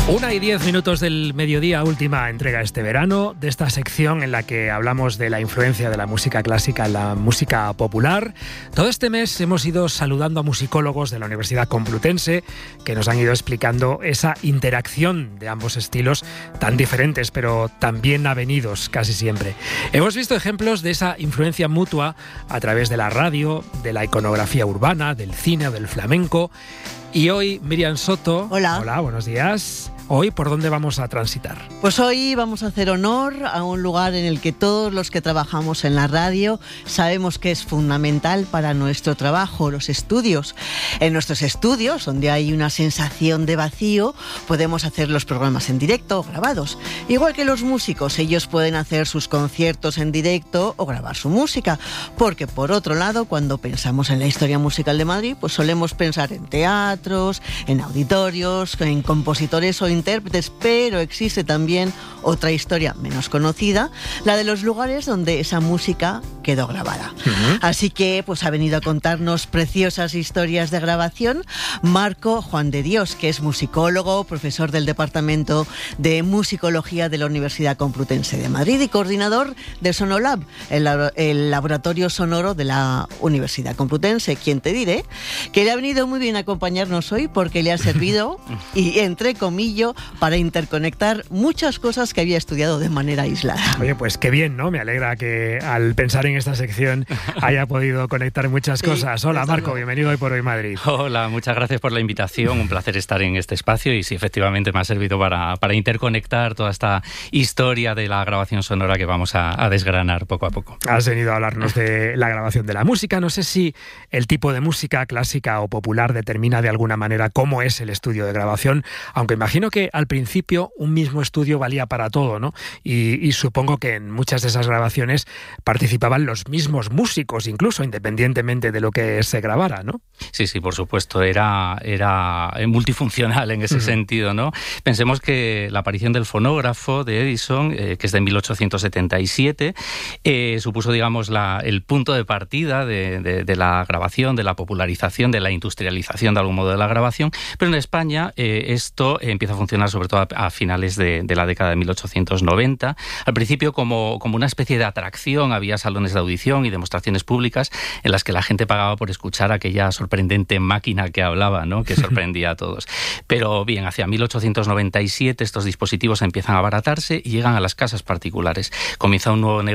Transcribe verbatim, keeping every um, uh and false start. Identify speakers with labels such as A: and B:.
A: Una y diez minutos del mediodía, última entrega este verano de esta sección en la que hablamos de la influencia de la música clásica en la música popular. Todo este mes hemos ido saludando a musicólogos de la Universidad Complutense que nos han ido explicando esa interacción de ambos estilos tan diferentes pero también avenidos casi siempre. Hemos visto ejemplos de esa influencia mutua a través de la radio, de la iconografía urbana, del cine o del flamenco. Y hoy, Miriam Soto.
B: Hola.
A: Hola, buenos días. Hoy, ¿por dónde vamos a transitar?
B: Pues hoy vamos a hacer honor a un lugar en el que todos los que trabajamos en la radio sabemos que es fundamental para nuestro trabajo, los estudios. En nuestros estudios, donde hay una sensación de vacío, podemos hacer los programas en directo o grabados. Igual que los músicos, ellos pueden hacer sus conciertos en directo o grabar su música. Porque, por otro lado, cuando pensamos en la historia musical de Madrid, pues solemos pensar en teatros, en auditorios, en compositores o intérpretes, pero existe también otra historia menos conocida, la de los lugares donde esa música quedó grabada. Uh-huh. Así que pues ha venido a contarnos preciosas historias de grabación Marco Juan de Dios, que es musicólogo, profesor del Departamento de Musicología de la Universidad Complutense de Madrid y coordinador de Sonolab, el, el laboratorio sonoro de la Universidad Complutense, quien te diré que le ha venido muy bien acompañarnos hoy porque le ha servido, y entre comillas, para interconectar muchas cosas que había estudiado de manera aislada.
A: Oye, pues qué bien, ¿no? Me alegra que al pensar en esta sección haya podido conectar muchas sí, cosas. Hola, Marco, luego. Bienvenido hoy por Hoy Madrid.
C: Hola, muchas gracias por la invitación. Un placer estar en este espacio y sí, efectivamente me ha servido para, para interconectar toda esta historia de la grabación sonora que vamos a, a desgranar poco a poco.
A: Has venido a hablarnos de la grabación de la música. No sé si el tipo de música clásica o popular determina de alguna manera cómo es el estudio de grabación, aunque imagino que al principio un mismo estudio valía para todo, ¿no? Y, y supongo que en muchas de esas grabaciones participaban los mismos músicos, incluso independientemente de lo que se grabara, ¿no?
C: Sí, sí, por supuesto, era, era multifuncional en ese uh-huh. sentido, ¿no? Pensemos que la aparición del fonógrafo de Edison, eh, que es de mil ochocientos setenta y siete, eh, supuso, digamos, la, el punto de partida de, de, de la grabación, de la popularización, de la industrialización de algún modo de la grabación, pero en España eh, esto eh, empieza a funcionar sobre todo a, a finales de, de la década de mil ochocientos noventa. Al principio como, como una especie de atracción, había salones de audición y demostraciones públicas en las que la gente pagaba por escuchar aquella sorprendente máquina que hablaba, ¿no? Que sorprendía a todos. Pero bien, hacia mil ochocientos noventa y siete estos dispositivos empiezan a abaratarse y llegan a las casas particulares. Comienza un nuevo negocio